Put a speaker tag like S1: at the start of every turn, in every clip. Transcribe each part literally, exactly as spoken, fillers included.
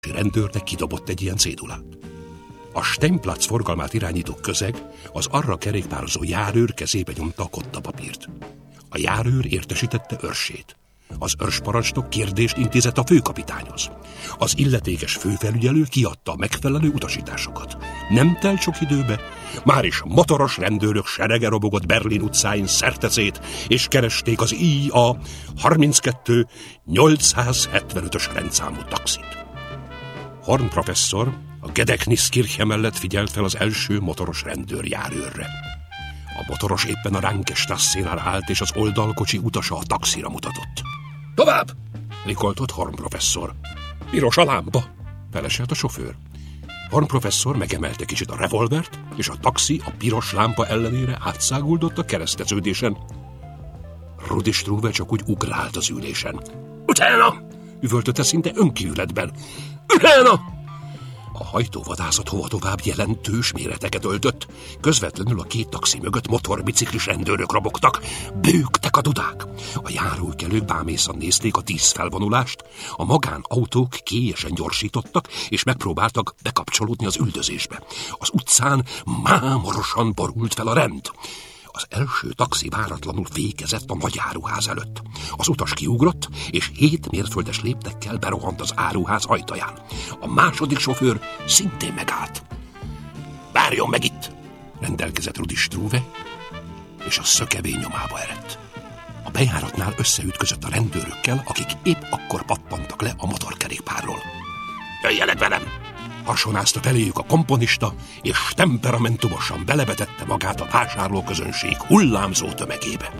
S1: rendőrnek kidobott egy ilyen cédulát. A Steinplatz forgalmát irányító közeg az arra kerékpározó járőr kezébe nyomta a kottapapírt. A járőr értesítette őrsét. Az őrsparancsnok kérdést intézett a főkapitányhoz. Az illetékes főfelügyelő kiadta a megfelelő utasításokat. Nem telt sok időbe, már is motoros rendőrök serege robogott Berlin utcáin szertecét, és keresték az I A harminckettő nyolcszázhetvenötös rendszámú taxit. Horn professzor a Gedächtniskirche mellett figyelt fel az első motoros rendőr járőrre. A motoros éppen a Rankestrasszénál állt, és az oldalkocsi utasa a taxira mutatott. Tovább! Rikoltott Horn professzor. Piros a lámpa, feleselt a sofőr. Horn professzor megemelte kicsit a revolvert, és a taxi a piros lámpa ellenére átszáguldott a kereszteződésen. Rudi Struve csak úgy ugrált az ülésen. Utána! Üvöltötte szinte önkívületben. Utána! A hajtóvadászat hova tovább jelentős méreteket öltött. Közvetlenül a két taxi mögött motorbiciklis rendőrök robogtak. Bőgtek a dudák. A járókelők bámészan nézték a tíz felvonulást. A magánautók kélyesen gyorsítottak, és megpróbáltak bekapcsolódni az üldözésbe. Az utcán mámorosan borult fel a rend. Az első taxi váratlanul fékezett a nagy áruház előtt. Az utas kiugrott, és hét mérföldes léptekkel berohant az áruház ajtaján. A második sofőr szintén megállt. Várjon meg itt, rendelkezett Rudi Struve, és a szökevény nyomába eredt. A bejáratnál összeütközött a rendőrökkel, akik épp akkor pattantak le a motorkerékpárról. Jöjjenek velem! Harsonázta feléjük a komponista, és temperamentumosan belevetette magát a vásárlóközönség hullámzó tömegébe.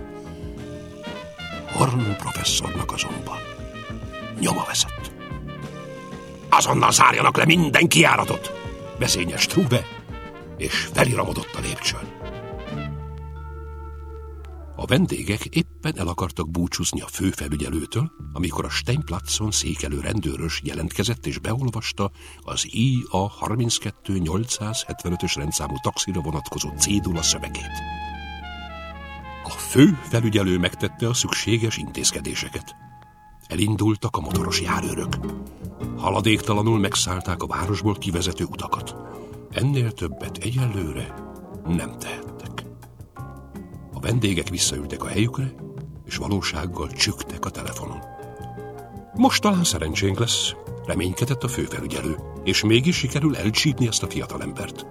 S1: Horn professzornak azonban nyoma veszett. Azonnal zárjanak le minden kijáratot! Vezényes Struve, és feliramodott a lépcsőn. A vendégek éppen el akartak búcsúzni a főfelügyelőtől, amikor a Steinplatzon székelő rendőrös jelentkezett és beolvasta az I A harminckettő nyolcszázhetvenötös rendszámú taxira vonatkozó cédula szövegét. A főfelügyelő megtette a szükséges intézkedéseket. Elindultak a motoros járőrök. Haladéktalanul megszállták a városból kivezető utakat. Ennél többet egyelőre nem tehettek. A vendégek visszaültek a helyükre, és valósággal csügtek a telefonon. Most talán szerencsénk lesz, reménykedett a főfelügyelő, és mégis sikerül elcsípni ezt a fiatalembert.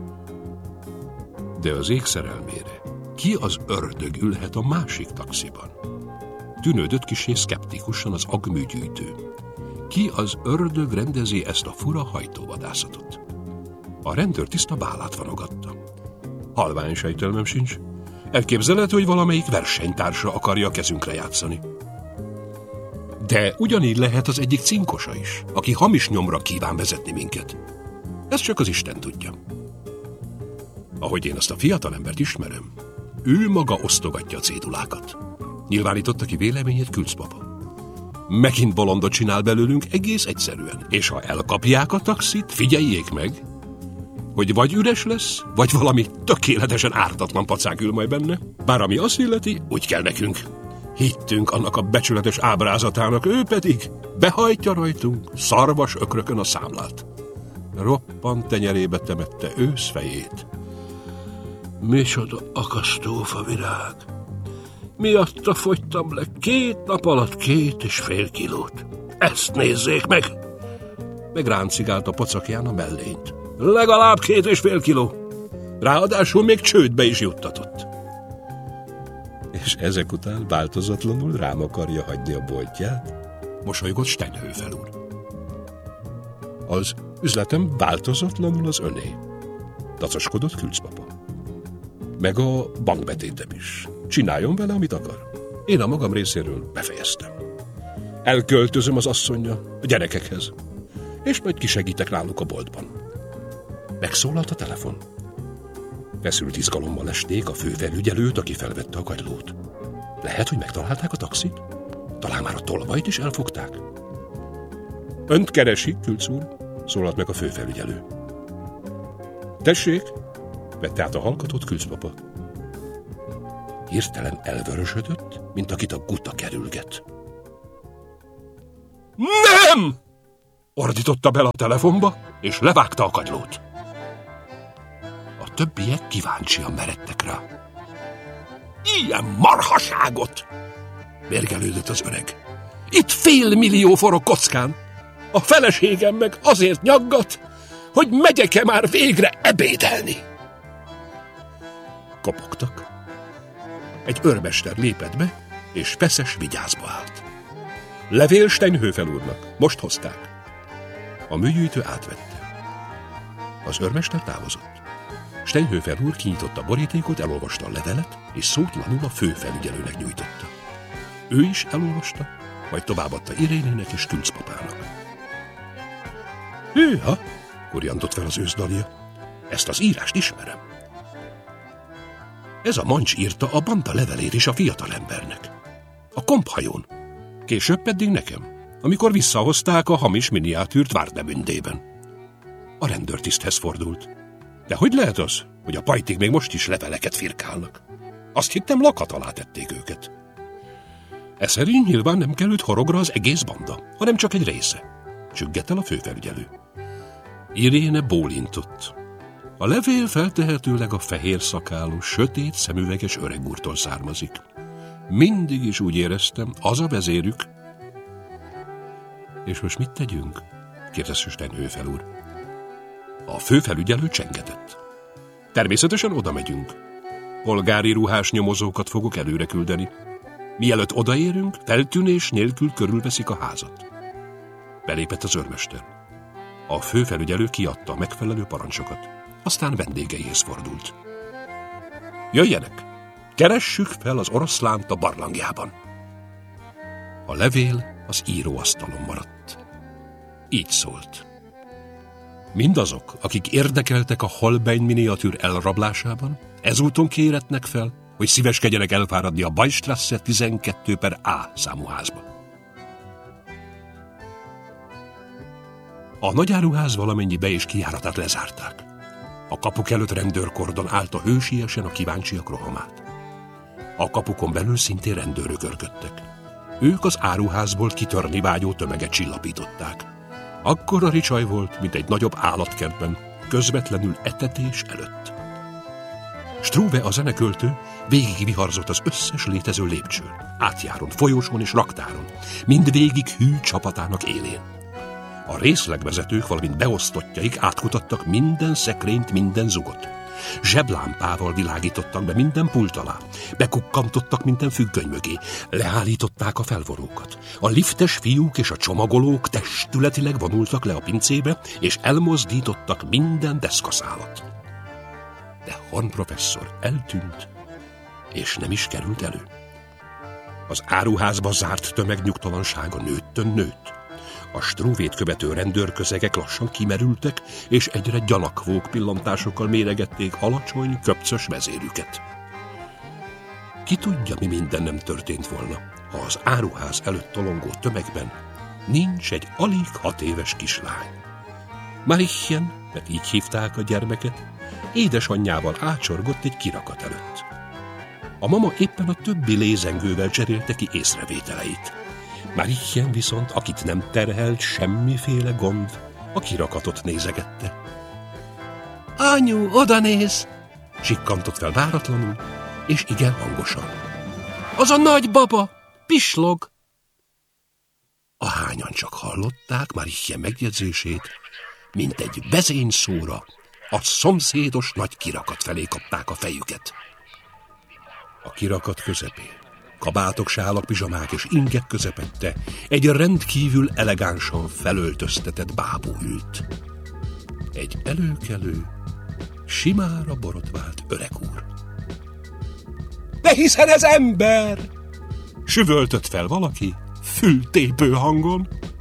S1: De az ég szerelmére, ki az ördög ülhet a másik taxiban? Tűnődött kissé szkeptikusan az agműgyűjtő. Ki az ördög rendezi ezt a fura hajtóvadászatot? A rendőr tiszta vállát vonogatta. Halvány sejtelmem sincs. Elképzelhető, hogy valamelyik versenytársa akarja a kezünkre játszani. De ugyanígy lehet az egyik cinkosa is, aki hamis nyomra kíván vezetni minket. Ezt csak az Isten tudja. Ahogy én azt a fiatalembert ismerem, ő maga osztogatja a cédulákat. Nyilvánította ki véleményét Külcpapa. Megint bolondot csinál belőlünk egész egyszerűen, és ha elkapják a taxit, figyeljék meg, hogy vagy üres lesz, vagy valami tökéletesen ártatlan pacák ül majd benne. Bár ami azt illeti, úgy kell nekünk. Hittünk annak a becsületes ábrázatának, ő pedig behajtja rajtunk szarvas ökrökön a számlát. Roppant tenyerébe temette őszfejét. Micsoda akasztófa virág! Miatta fogytam le két nap alatt két és fél kilót. Ezt nézzék meg! Megráncigált a pacakján a mellényt. Legalább két és fél kiló. Ráadásul még csődbe is juttatott. És ezek után változatlanul rám akarja hagyni a boltját? Mosolygott Steinhöfel úr. Az üzletem változatlanul az öné. Dacoskodott Külcpapa. Meg a bankbetétem is. Csináljon vele, amit akar. Én a magam részéről befejeztem. Elköltözöm az asszonnyal a gyerekekhez, és majd kisegítek náluk a boltban. Megszólalt a telefon. Feszült izgalommal esték a főfelügyelőt, aki felvette a kagylót. Lehet, hogy megtalálták a taxit? Talán már a tolvajt is elfogták? Önt keresi, Külc úr, szólalt meg a főfelügyelő. Tessék, vette át a hallgatót Külcpapa. Hirtelen elvörösödött, mint akit a guta kerülget. Nem! Ordította bele a telefonba, és levágta a kagylót. A többiek kíváncsian meredtek rá. Ilyen marhaságot! Mérgelődött az öreg. Itt fél millió forog kockán. A feleségem meg azért nyaggat, hogy megyek-e már végre ebédelni. Kopogtak. Egy őrmester lépett be, és feszes vigyázba állt. Levél Steinhöfer úrnak, most hozták. A műgyűjtő átvette. Az őrmester távozott. Steinhöfer úr kinyitotta a borítékot, elolvasta a levelet, és szótlanul a főfelügyelőnek nyújtotta. Ő is elolvasta, majd továbbadta Irénének és Stülc papának. Hűha, kurjantott fel az őszdalia. Ezt az írást ismerem. Ez a mancs írta a banda levelét is a fiatalembernek. A komphajón. Később pedig nekem, amikor visszahozták a hamis miniatűrt Várdemündében. A rendőrtiszthez fordult. De hogy lehet az, hogy a pajtik még most is leveleket firkálnak? Azt hittem lakat alá tették őket. E szerint nyilván nem került horogra az egész banda, hanem csak egy része. Csüggett el a főfelügyelő. Iréne bólintott. A levél feltehetőleg a fehér szakálú, sötét szemüveges öreg úrtól származik. Mindig is úgy éreztem, az a vezérük. És most mit tegyünk? Kérdezte Steinhöfer úr. A főfelügyelő csengetett. Természetesen oda megyünk. Polgári ruhás nyomozókat fogok előre küldeni. Mielőtt odaérünk, feltűnés nélkül körülveszik a házat. Belépett az őrmester. A főfelügyelő kiadta a megfelelő parancsokat. Aztán vendégeihez fordult. Jöjjenek! Keressük fel az oroszlánt a barlangjában. A levél az íróasztalon maradt. Így szólt. Mindazok, akik érdekeltek a Holbein miniatűr elrablásában, ezúton kéretnek fel, hogy szíveskedjenek elfáradni a Bajstrasse tizenkettő per A számú házba. A nagyáruház valamennyi be- és kijáratát lezárták. A kapuk előtt rendőrkordon állt a hősiesen a kíváncsiak rohamát. A kapukon belül szintén rendőrök örködtek. Ők az áruházból kitörni vágyó tömeget csillapították. Akkora ricsaj volt, mint egy nagyobb állatkertben, közvetlenül etetés előtt. Struve, a zeneköltő, végigviharzott az összes létező lépcsőn, átjáron, folyosón és raktáron, mindvégig hű csapatának élén. A részlegvezetők, valamint beosztottjaik átkutattak minden szekrényt, minden zugot. Zseblámpával világítottak be minden pult alá, bekukkantottak minden függöny mögé, leállították a felvorókat. A liftes fiúk és a csomagolók testületileg vonultak le a pincébe, és elmozdítottak minden deszkaszálat. De Horn professzor eltűnt, és nem is került elő. Az áruházba zárt tömeg nyugtalansága nőttön nőtt. A Struvét követő rendőrközegek lassan kimerültek, és egyre gyanakvók pillantásokkal méregették alacsony, köpcös vezérüket. Ki tudja, mi minden nem történt volna, ha az áruház előtt tolongó tömegben nincs egy alig hat éves kislány. Marichen, mert így hívták a gyermeket, édesanyjával ácsorgott egy kirakat előtt. A mama éppen a többi lézengővel cserélte ki észrevételeit. Marichen viszont, akit nem terhelt semmiféle gond, a kirakatot nézegette. Anyu, oda néz! Sikkantott fel váratlanul, és igen hangosan. Az a nagy baba, pislog! Ahányan csak hallották Marichen megjegyzését, mint egy vezényszóra, a szomszédos nagy kirakat felé kapták a fejüket. A kirakat közepén, kabátok, sálak, pizsamák és ingek közepette egy rendkívül elegánsan felöltöztetett bábú ült. Egy előkelő, simára borotvált öreg úr. De hiszen ez ember! Süvöltött fel valaki fültépő hangon.